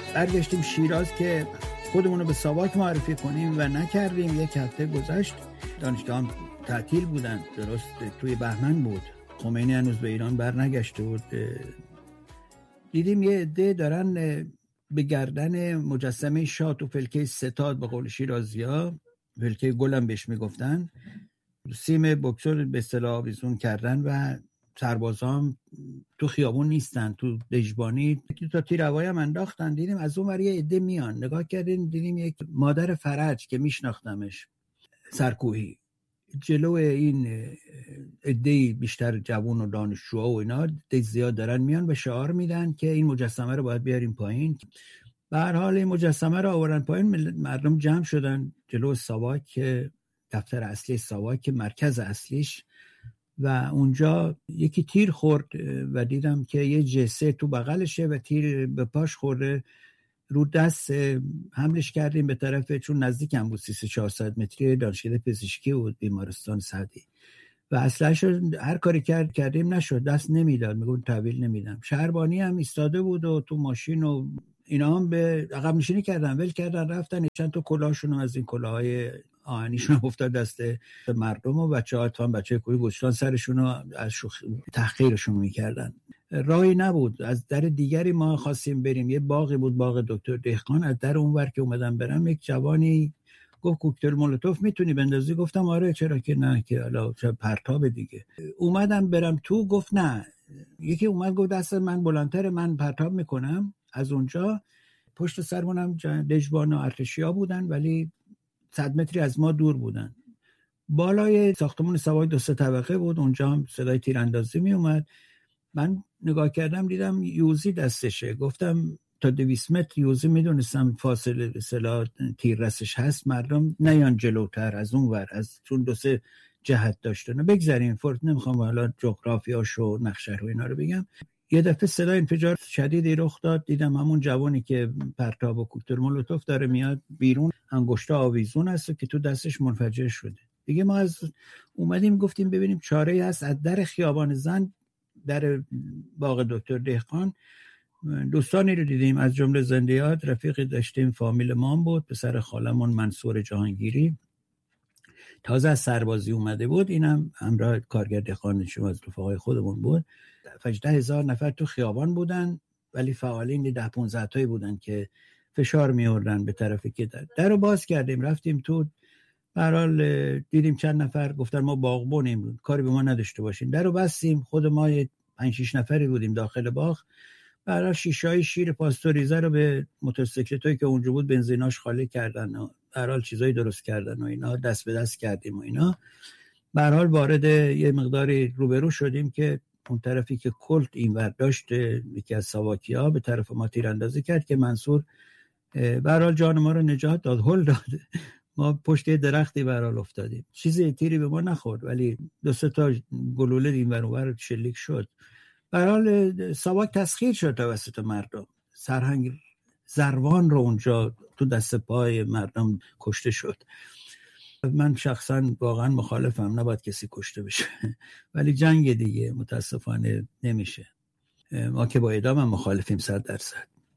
برگشتیم شیراز که خودمون رو به ساواک معرفی کنیم و نکردیم. یک هفته گذشت، دانشگاه هم تعطیل بودن، درست توی بهمن بود، خمینی هنوز به ایران برنگشته بود. دیدیم یه عده دارن به گردن مجسمه شاه تو فلکه ستاد، به قول شیرازی‌ها فلکه گلم بهش میگفتن، سیم بکسور به اصطلاح آویزون کردن و سربازام تو خیابون نیستن، تو دژبانی تا تیر هوایی هم انداختن. دیدیم از اون ور یه عده میان، نگاه کردیم دیدیم یک مادر فرج که میشناختمش، سرکوهی، جلو این عده بیشتر جوان و دانشجوها و اینا زیاد دارن میان و شعار میدن که این مجسمه رو باید بیاریم پایین. به هر حال این مجسمه رو آوردن پایین، مردم جمع شدن جلو ساواک، دفتر اصلی ساواک، مرکز اصلیش، و اونجا یکی تیر خورد و دیدم که یه جسه تو بغلشه و تیر به پاش خورده. رو دست حملش کردیم به طرف، چون نزدیک هم بود 300-400 متری، دانشکده پزشکی بود، بیمارستان سعدی، و اصلاش هر کاری کردیم نشد، دست نمیداد، میگم تحویل نمیدم. شهربانی هم ایستاده بود و تو ماشین و اینا هم به عقب نشینی کردن، ول کردن رفتن. چند تا کلاهشون از این کلاهای آهنیشون افتاد دست مردم و بچه‌ها، تو هم بچه‌های کوی گوشتان سرشون رو از تحقیرشون میکردن. راهی نبود، از در دیگری ما خواستیم بریم، یه باغی بود، باغ دکتر دهقان. از در اونور که اومدم برم، یک جوانی گفت کوکتل مولوتوف میتونی بندازی؟ گفتم آره، چرا که نه، که حالا پرتاب دیگه. اومدم برم تو، گفت نه. یکی اومد گفت دست من بلندتره، من پرتاب میکنم. از اونجا پشت سرمونم دژبان و ارتشیا بودن، ولی 100 متری از ما دور بودن. بالای ساختمان ساواک 2-3 طبقه بود، اونجا هم صدای تیراندازی می اومد. من نگاه کردم دیدم یوزی دستشه، گفتم تا 200 متر یوزی، میدونستم فاصله به اصطلاح تیررسش هست، مردم نیان جلوتر از اون ور، از چون 2-3 جهت داشته. نه بگذاریم، فرد نمیخوام حالا جغرافیاش و نقشه و اینا رو بگم. یه دفعه صدای انفجار شدیدی رخ داد، دیدم همون جوانی که پرتاب و کوکتل مولوتوف داره میاد بیرون، انگشتا آویزون است که تو دستش منفجر شده. دیگه ما از اومدیم گفتیم ببینیم چاره‌ای هست. از در خیابان زن، در باغ دکتر دهقان، دوستانی رو دیدیم، از جمله زندیات رفیقی داشتیم، فامیل ما بود، پسر خالمون منصور جهانگیری، تازه از سربازی اومده بود، اینم همراه کارگر دهقانشون از رفقای خودمون بود. 18,000 نفر تو خیابان بودن، ولی فعالین 10-15 تایی بودن که فشار میوردن به طرفی که در رو باز کردیم، رفتیم تو. به هر حال دیدیم چند نفر گفتن ما باغبونیم، کاری به ما نداشته باشین. در رو بستیم، خود ما 5-6 نفری بودیم داخل باغ. به هر حال شیشه‌های شیر پاستوریزه رو به موتورسیکلتایی که اونجا بود بنزیناش خالی کردن و به هر حال چیزایی درست کردن و اینا، دست به دست کردیم و اینا. به هر حال وارد یه مقداری روبرو شدیم که اون طرفی که کلت اینور داشت، یکی از ساواکی‌ها به طرف ما تیراندازی کرد که منصور به هر حال جان ما رو نجات داد، هل داد. ما پشت درختی به هر حال افتادیم، چیزی تیری به ما نخورد، ولی 2-3 تا گلوله اینور اونور شلیک شد. به هر حال ساواک تسخیر شد توسط مردم، سرهنگ زروان رو اونجا تو دست پای مردم کشته شد. من شخصا واقعا مخالفم، نباید کسی کشته بشه، ولی جنگ دیگه متاسفانه نمیشه. ما که با اعدام هم مخالفیم 100%.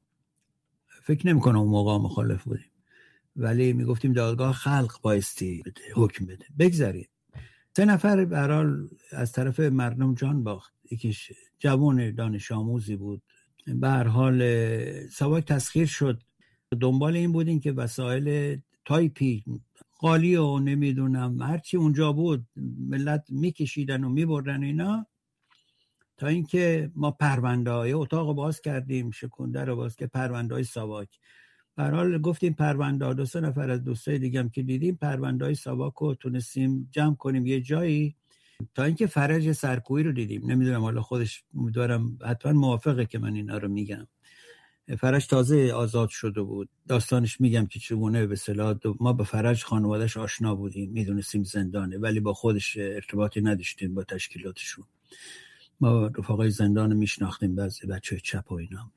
فکر نمی کنم اون موقع مخالف بودیم، ولی میگفتیم دادگاه خلق بایستی حکم بده. بگذاریم 3 نفر به هر حال از طرف مردم جان باخت. یکیش جوان دانش آموزی بود. به هر حال ساواک تسخیر شد. دنبال این بودیم که وسایل تایپی، قالی و نمیدونم هرچی اونجا بود ملت میکشیدن و میبردن اینا، تا اینکه ما پرونده های اتاق باز کردیم، شکنده رو باز که پرونده های ساواک. به هر حال گفتیم پرونده ها، 2-3 نفر از دوستای دیگه هم که دیدیم پرونده های ساواک رو تونستیم جمع کنیم یه جایی، تا اینکه فرج سرکویی رو دیدیم. نمیدونم حالا خودش دارم حتما موافقه که من اینا رو میگم. فرج تازه آزاد شده بود، داستانش میگم که چگونه به اصطلاح ما با فرج خانواده‌اش آشنا بودیم، میدونستیم زندانه، ولی با خودش ارتباطی نداشتیم با تشکیلاتشون. ما رفقای زندان میشناختیم، بعضی بچه چپ و اینا.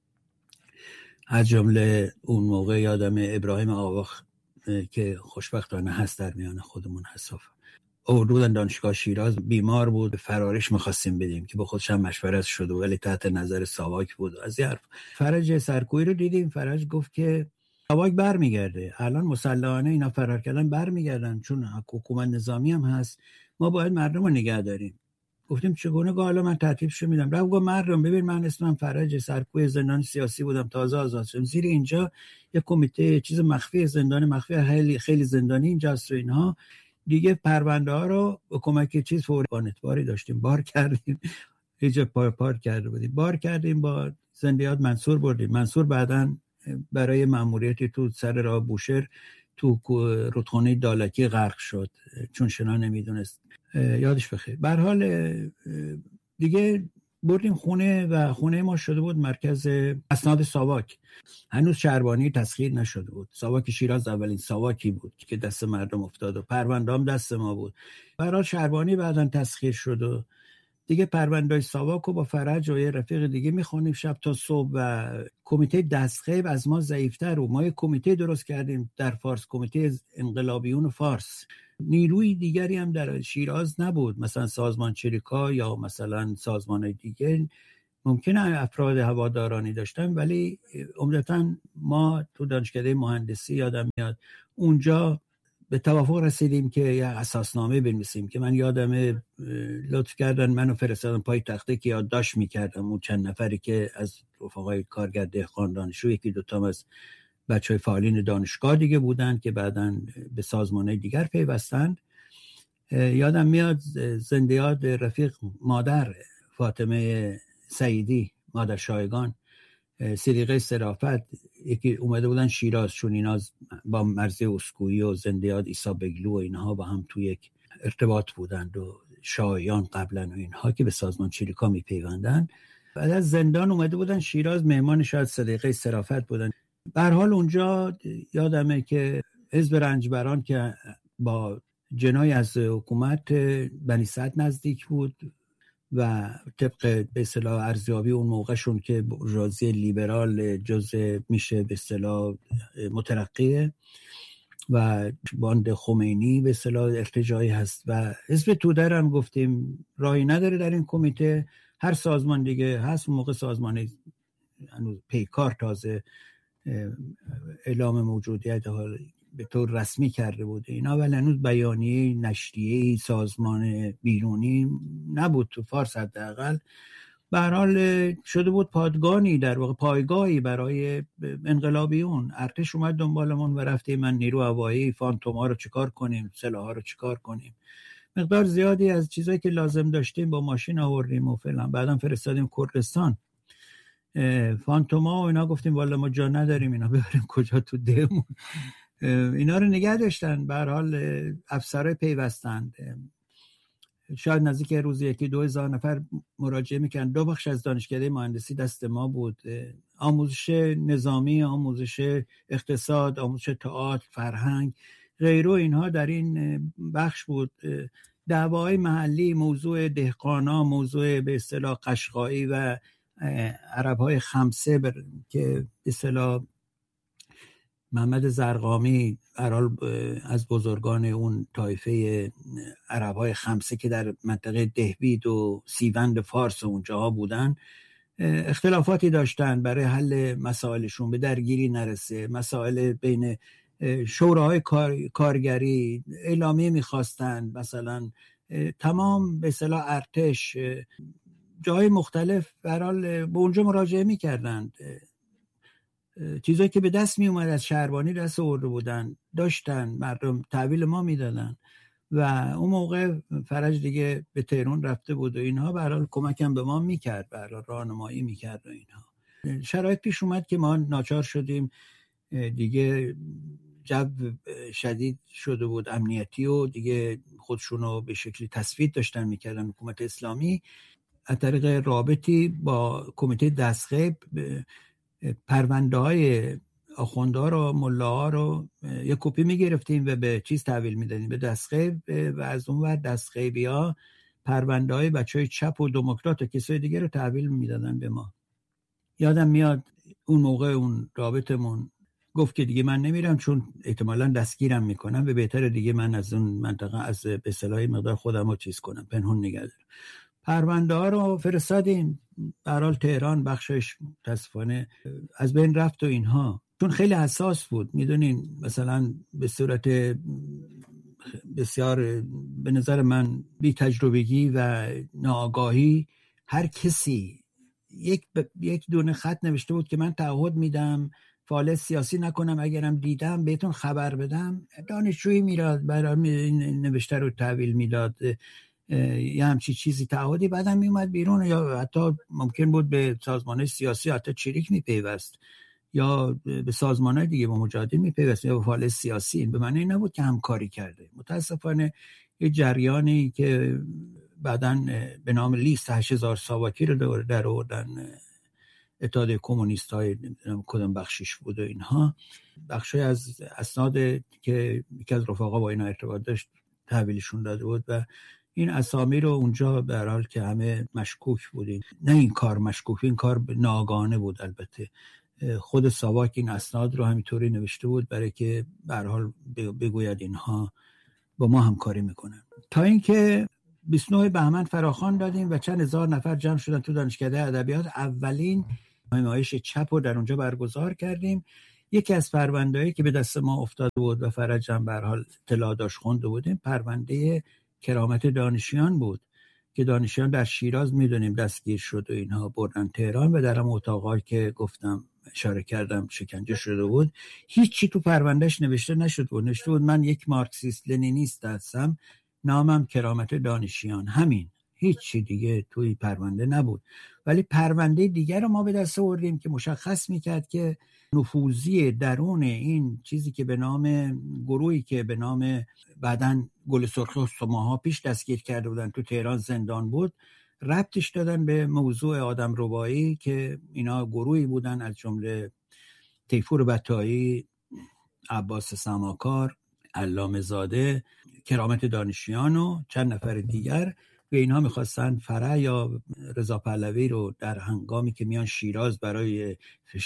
از جمله اون موقع یادم ابراهیم آواخ که خوشبختانه هست در میان خودمون هست، آورده بودن دانشگاه شیراز، بیمار بود، فرارش می‌خواستیم بدیم که با خودش هم مشورت شده ولی تحت نظر ساواک بود. از این حرف فرج سرکویی رو دیدیم. فرج گفت که ساواک برمیگرده، الان مسلحانه اینا فرار کردن برمیگردن، چون حکومت نظامی هم هست، ما باید مردم رو نگه داریم. گفتیم چگونه؟ گفت حالا من ترتیبشو میدم. رفت گفت مردم ببین، من اسمم فرج سرکویی، زندان سیاسی بودم، تازه آزاد شدم، زیر اینجا یه کمیته چیز مخفی، زندان مخفی خیلی خیلی زندانی اینجاست و اینها دیگه. پرونده ها رو با کمک چیز فوری باری داشتیم بار کردیم، هیچ پار کرده بودیم، بار کردیم، با زندیات منصور بردیم. منصور بعداً برای مأموریتی تو سر راه بوشهر تو رودخانه دالکی غرق شد، چون شنا نمیدونست، یادش بخیر. به هر حال دیگه بردیم خونه و خونه ما شده بود مرکز اسناد ساواک. هنوز شهربانی تسخیر نشده بود. ساواک شیراز اولین ساواکی بود که دست مردم افتاد و پرونده هم دست ما بود. به هر حال شهربانی بعداً تسخیر شد و دیگه پرونده‌های ساواک رو با فرج و یه رفیق دیگه میخونیم شب تا صبح و کمیته دستخیب از ما ضعیف‌تر و ما یه کمیته درست کردیم در فارس، کمیته انقلابیون فارس. نیروی دیگری هم در شیراز نبود، مثلا سازمان چریکا یا مثلا سازمان دیگه ممکنه افراد هوادارانی داشتن، ولی عمدتاً ما تو دانشکده مهندسی یادم میاد اونجا به توافق رسیدیم که یه اساسنامه بنویسیم که من یادمه لطف کردن منو فرستادن پای تخته که یادداشت میکردم اون چند نفری که از رفقای کارگر دهقان دانشجو، یکی دوتا از بچهای فعالین دانشگاه دیگه بودن که بعداً به سازمانهای دیگر پیوستند. یادم میاد زنده یاد رفیق مادر فاطمه سعیدی، مادر شایگان، صدیقه صرافت، یکی اومده بودن شیراز، چون اینا با مرزی اسکویی و زنده یاد عیسی بگلو و اینها با هم تو یک ارتباط بودند و شایان قبلا و اینها که به سازمان چریکا میپیوندن. بعد از زندان اومده بودن شیراز، مهمان شاید صدیقه صرافت بودن. به هر حال اونجا یادمه که حزب رنجبران که با جنای از حکومت بنی سعد نزدیک بود و طبق به اصطلاح ارزیابی اون موقعشون که بورژوازی لیبرال جزء میشه به اصطلاح مترقیه و باند خمینی به اصطلاح ارتجاعی هست و حزب توده هم گفتیم راهی نداره در این کمیته. هر سازمان دیگه هست، اون موقع سازمان پیکار تازه اعلام موجودیت به طور رسمی کرده بود اینا، ولی هنوز بیانیه نشریه سازمان بیرونی نبود تو فارس حداقل. به هر حال شده بود پادگانی، در واقع پایگاهی برای انقلابیون. ارتش اومد دنبالمون و رفتیم من نیرو هوایی فانتوما رو چیکار کنیم، سلاح‌ها رو چیکار کنیم. مقدار زیادی از چیزایی که لازم داشتیم با ماشین آوردیم و فعلا بعدم فرستادیم کردستان. فانتوما و اینا گفتیم والا ما جا نداریم اینا ببریم کجا تو دهمون. اینا رو نگه داشتن. به هر حال افسرای پیوستند، شاید نزدیک روزی 1-2 هزار نفر مراجعه میکنن. 2 بخش از دانشکده مهندسی دست ما بود، آموزش نظامی، آموزش اقتصاد، آموزش تئاتر، فرهنگ، غیره اینها در این بخش بود. دعواهای محلی، موضوع دهقانا، موضوع به اصطلاح قشقایی و عربهای خمسه که به اصطلاح محمد زرقامی از بزرگان اون طایفه عربهای خمسه که در منطقه دهبید و سیوند فارس و اونجاها بودن، اختلافاتی داشتن برای حل مسائلشون به درگیری نرسه. مسائل بین شوراهای کارگری اعلامیه میخواستن، مثلا تمام به اصطلاح ارتش، جای مختلف برحال به اونجا مراجعه میکردند. چیزایی که به دست می اومد از شهربانی دست آورده بودن داشتن، مردم تحویل ما میدادن و اون موقع فرج دیگه به تهران رفته بود و اینها، برحال کمکم به ما میکرد، برحال راهنمایی میکرد و اینها. شرایط پیش اومد که ما ناچار شدیم دیگه، جو شدید شده بود امنیتی و دیگه خودشونو به شکلی تثبیت داشتن میکردن. حکومت اسلامی از طریق رابطی با کمیته دستخیب پرونده های آخوندها رو، ملاها رو یک کپی میگرفتیم و به چیز تحویل میدادیم، به دستخیب، و از اون ور دستخیبی ها پرونده های بچه های چپ و دموکرات و کسای دیگه رو تحویل میدادن به ما. یادم میاد اون موقع اون رابطمون گفت که دیگه من نمیرم چون احتمالاً دستگیرم میکنم و بهتره دیگه من از اون منطقه از به اصطلاح مقدار خودم رو چیز کنم، پنهون نگه دارم. پرونده ها رو فرستادیم به هر حال تهران، بخشش متاسفانه از بین رفت و اینها، چون خیلی حساس بود. میدونین مثلا به صورت بسیار به نظر من بی تجربگی و ناآگاهی هر کسی یک دونه خط نوشته بود که من تعهد میدم فعالیت سیاسی نکنم، اگرم دیدم بهتون خبر بدم. دانشجویی میراد برای نوشته رو تحویل میداد یا همچی چیزی تعهدی، بعدم میومد بیرون یا حتی ممکن بود به سازمان سیاسی حتی چریک میپیوست یا به سازمان‌های دیگه با مجاهدین میپیوست یا به فعالیت سیاسی. این به معنی نبود که همکاری کرده. متاسفانه یه جریانی که بعداً به نام لیست 8000 ساواکی رو در آوردن اتحاد کمونیست‌های کدام بخشش بود و اینها، بخشی از اسناد که یکی از رفقا با اینا ارتباط داشت تحویلشون داده بود و این اسامی رو اونجا به هر حال که همه مشکوک بودیم. نه این کار مشکوک، این کار ناگهانی بود. البته خود ساواک این اسناد رو همینطوری نوشته بود برای که به هر حال بگوید اینها با ما همکاری میکنن. تا اینکه 29 بهمن فراخوان دادیم و چند هزار نفر جمع شدن تو دانشکده ادبیات. اولین نمایش چپ رو در اونجا برگزار کردیم. یکی از پرونده‌ای که به دست ما افتاده بود و فرج هم به هر حال اطلاع داشت خونده بودیم، پرونده کرامت دانشیان بود که دانشیان در شیراز میدونیم دستگیر شد و اینها بردن تهران و در هم اتاقایی که گفتم اشاره کردم شکنجه شده بود. هیچی تو پروندهش نوشته نشد بود. نوشته بود من یک مارکسیست لنینیست هستم، نامم کرامت دانشیان، همین، هیچی دیگه توی پرونده نبود. ولی پرونده دیگر رو ما به دست آوردیم که مشخص میکرد که نفوذی درون این چیزی که به نام گروهی که به نام بعدن گل سرخ و سماها پیش دستگیر کرده بودن تو تهران زندان بود، ربطش دادن به موضوع آدم ربایی که اینا گروهی بودن از جمله تیفور بطایی، عباس سماکار، علامه زاده، کرامت دانشیان و چند نفر دیگر و اینها میخواستن فرح یا رضا پهلوی رو در هنگامی که میان شیراز برای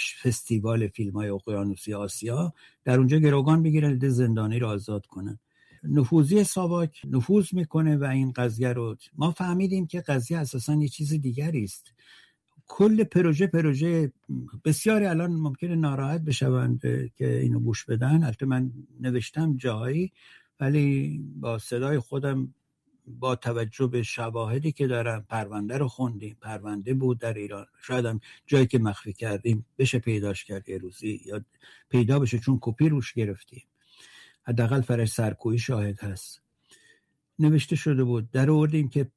فستیوال فیلم‌های اقیانوسی آسیا در اونجا گروگان بگیرن، ده زندانی رو آزاد کنن. نفوذی ساواک نفوذ میکنه و این قضیه رو ما فهمیدیم که قضیه اساساً یه چیز دیگری است. کل پروژه بسیاری الان ممکنه ناراحت بشوند که اینو گوش بدن. البته من نوشتم جایی، ولی با صدای خودم با توجه به شواهدی که دارم پرونده رو خوندیم. پرونده بود در ایران، شاید هم جایی که مخفی کردیم بشه پیداش کرد یه روزی، یا پیدا بشه چون کپی روش گرفتیم، حداقل فرش سرکویی شاهد هست. نوشته شده بود در آوردیم که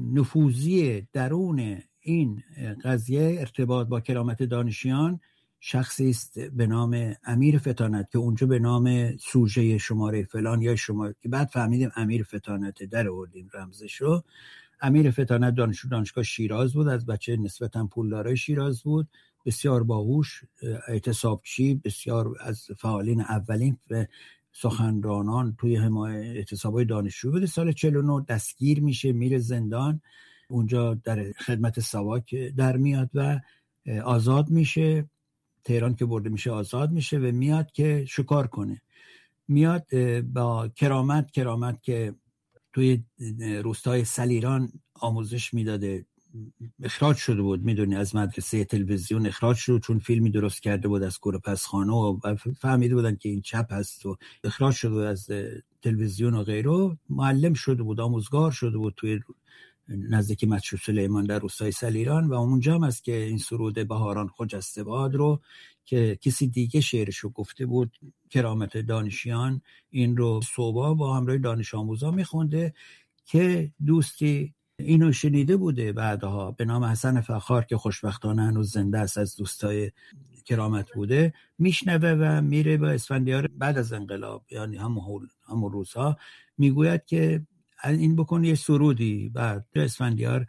نفوذی درون این قضیه ارتباط با کرامت دانشیان شخصی است به نام امیر فتانت که اونجا به نام سوژه شماره فلان یا شماره که بعد فهمیدیم امیر فتانت، در آوردیم رمزشو. امیر فتانت دانشگاه شیراز بود، از بچه نسبتاً پولدارای شیراز بود، بسیار باهوش، اعتصابچی، بسیار از فعالین اولین و سخنرانان توی حمایت اعتصابای دانشجو بوده. سال 49 دستگیر میشه، میره زندان، اونجا در خدمت ساواک در میاد و آزاد میشه. تهران که برده میشه آزاد میشه و میاد که شکار کنه. میاد با کرامت که توی روستای سلیران آموزش میداده، اخراج شده بود، میدونی از مدرسه تلویزیون اخراج شد چون فیلمی درست کرده بود از کوروپسخانه و فهمیده بودن که این چپ هست و اخراج شده بود از تلویزیون و غیره. معلم شده بود، آموزگار شده بود توی نزدیک مسجد سلیمان در روستای سلیران و اونجا هم است که این سرود بهاران خجسته باد رو که کسی دیگه شعرشو گفته بود، کرامت دانشیان، این رو صبح با همراه دانش آموزا میخونده که دوستی اینو شنیده بوده بعدها به نام حسن فخار که خوشبختانه هنوز زنده است، از دوستای کرامت بوده، میشنوه و میره با اسفندیار بعد از انقلاب، یعنی همون روزها، میگوید که این بکن یه سرودی. بعد اسفندیار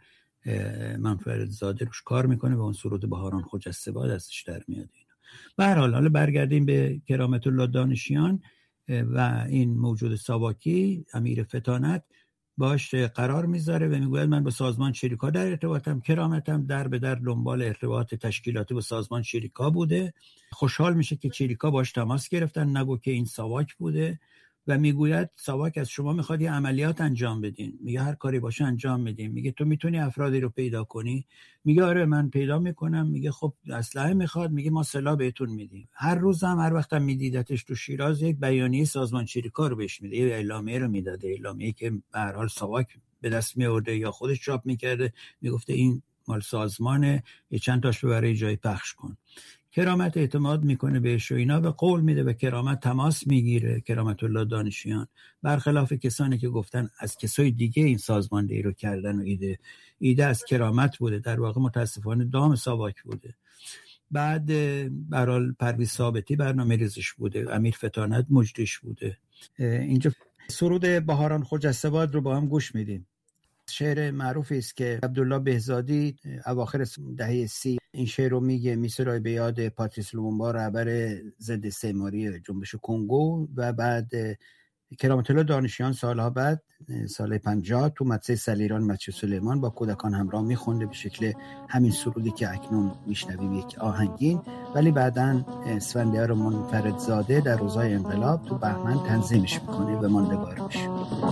منفرد زاده روش کار میکنه و اون سرود بهاران خجسته باد ازش در میاد. به هر حال برگردیم به کرامت الله دانشیان و این موجود ساواکی، امیر فتانت. باش قرار میذاره و میگوید من با سازمان چریکا در ارتباطم. کرامتم در به در دنبال ارتباط تشکیلاتی با سازمان چریکا بوده. خوشحال میشه که چریکا باش تماس گرفتن، نگو که این ساواک بوده و میگوید ساواک از شما میخواد یه عملیات انجام بدین. میگه هر کاری باشه انجام میدیم. میگه تو میتونی افرادی رو پیدا کنی؟ میگه آره من پیدا میکنم. میگه خب اسلحه میخواد؟ میگه ما سلاح بهتون میدیم. هر روزم هر وقتم میدیدتش تو شیراز یک بیانیه سازمان چریکا رو بهش میده، یه اعلامیه رو میداده، اعلامیه‌ای که به هر حال ساواک به دست میآورده یا خودش چاپ میکرده، میگفته این مال سازمانه، یه چند تاش برای جای پخش کن. کرامت اعتماد میکنه بهش و اینا و قول میده و کرامت تماس میگیره. کرامت الله دانشیان برخلاف کسانی که گفتن از کسای دیگه این سازماندهی رو کردن و ایده از کرامت بوده، در واقع متاسفانه دام ساواک بوده. بعد برال پرویز ثابتی برنامه ریزش بوده، امیر فتانت مجریش بوده. اینجا سرود بهاران خجسته‌باد رو با هم گوش میدیم. شعر معروفی است که عبدالله بهزادی اواخر دهه 30 این شعر رو میگه، میسرای به یاد پاتریس لومومبا، رهبر ضد استعماری جنبش کنگو، و بعد کرامت الله دانشیان سالها بعد سال 50 تو مدرسه سلیران مسجد سلیمان با کودکان همراه میخونده به شکل همین سرودی که اکنون میشنویم، یک آهنگین، ولی بعداً اسفندیار منفردزاده در روزهای انقلاب تو بهمن تنظیمش میکنه و ماندگار میشه.